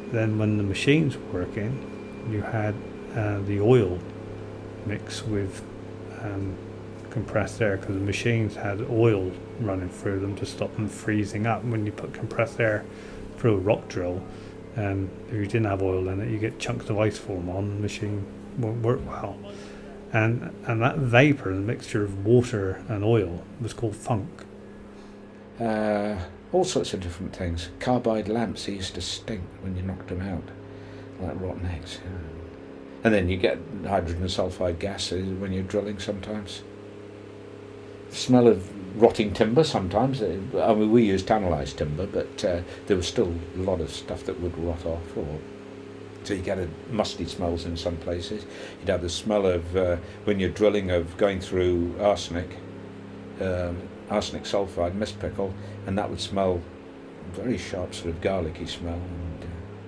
then when the machines were working, you had the oil mix with compressed air, because the machines had oil running through them to stop them freezing up. When you put compressed air through a rock drill, if you didn't have oil in it, you get chunks of ice form on the machine, won't work well. And that vapour, the mixture of water and oil, was called funk. All sorts of different things. Carbide lamps, they used to stink when you knocked them out, like rotten eggs. And then you get hydrogen sulfide gas when you're drilling sometimes. The smell of rotting timber sometimes. I mean, we used tannalised timber, but there was still a lot of stuff that would rot off. So you get musty smells in some places. You'd have the smell of, when you're drilling, of going through arsenic sulfide, mist pickle, and that would smell very sharp, sort of garlicky smell. And,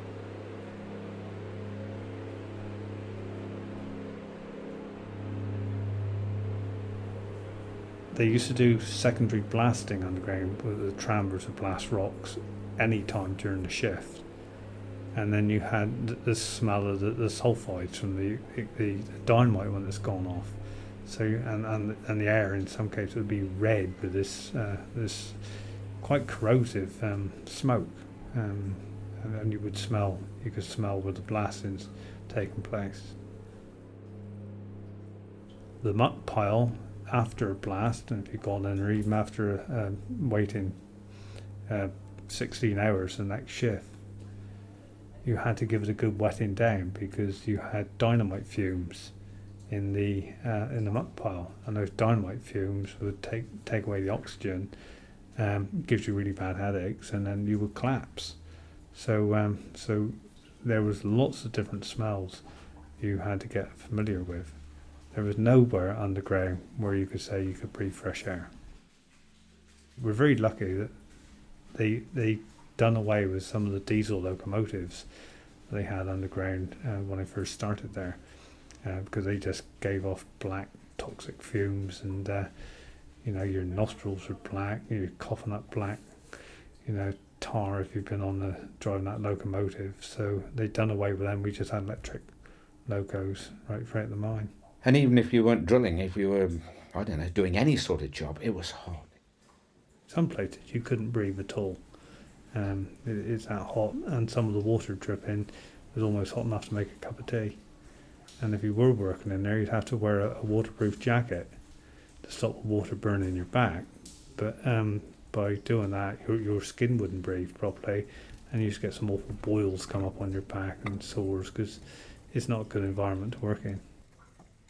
they used to do secondary blasting underground with the trammers to blast rocks any time during the shift. And then you had the smell of the sulfides from the dynamite when it's gone off. So and the air in some cases would be red with this quite corrosive smoke, and you could smell where the blastings taking place. The muck pile after a blast, and if you've gone in, or even after waiting 16 hours the next shift, you had to give it a good wetting down, because you had dynamite fumes in the muck pile, and those dynamite fumes would take away the oxygen, gives you really bad headaches, and then you would collapse. So there was lots of different smells you had to get familiar with. There was nowhere underground where you could say you could breathe fresh air. We're very lucky that they done away with some of the diesel locomotives they had underground when I first started there, because they just gave off black toxic fumes, and your nostrils were black, you're coughing up black tar if you've been driving that locomotive. So they'd done away with them. We just had electric locos right throughout the mine. And even if you weren't drilling, if you were, doing any sort of job, it was hot. Some places you couldn't breathe at all. It's that hot, and some of the water dripping was almost hot enough to make a cup of tea. And if you were working in there, you'd have to wear a waterproof jacket to stop the water burning your back. But by doing that, your skin wouldn't breathe properly, and you just get some awful boils come up on your back and sores, because it's not a good environment to work in.